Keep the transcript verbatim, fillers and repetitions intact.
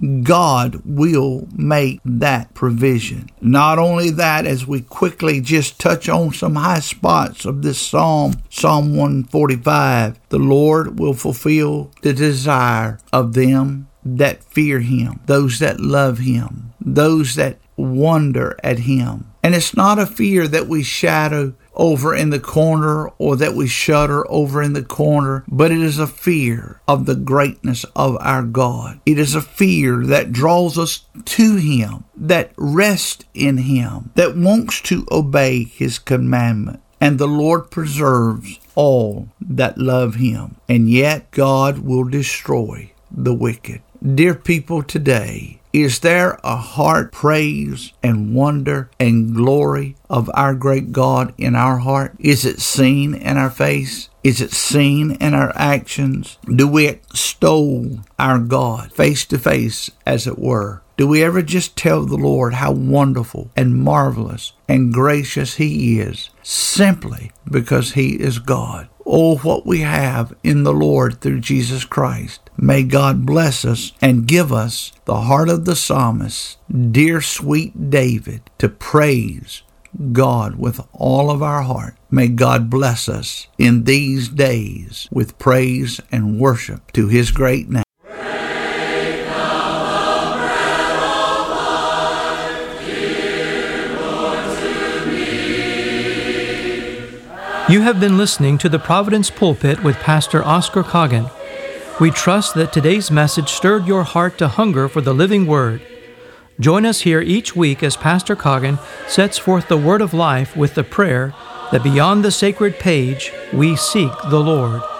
God will make that provision. Not only that, as we quickly just touch on some high spots of this Psalm, Psalm one forty-five, the Lord will fulfill the desire of them that fear him, those that love him, those that wonder at him. And it's not a fear that we shadow over in the corner or that we shudder over in the corner, but it is a fear of the greatness of our God. It is a fear that draws us to him, that rests in him, that wants to obey his commandment. And the Lord preserves all that love him. And yet God will destroy the wicked. Dear people, today, is there a heart praise and wonder and glory of our great God in our heart? Is it seen in our face? Is it seen in our actions? Do we extol our God face to face, as it were? Do we ever just tell the Lord how wonderful and marvelous and gracious he is, simply because he is God? Oh, what we have in the Lord through Jesus Christ. May God bless us and give us the heart of the psalmist, dear sweet David, to praise God with all of our heart. May God bless us in these days with praise and worship to his great name. You have been listening to the Providence Pulpit with Pastor Oscar Coggin. We trust that today's message stirred your heart to hunger for the living Word. Join us here each week as Pastor Coggin sets forth the Word of life with the prayer that beyond the sacred page we seek the Lord.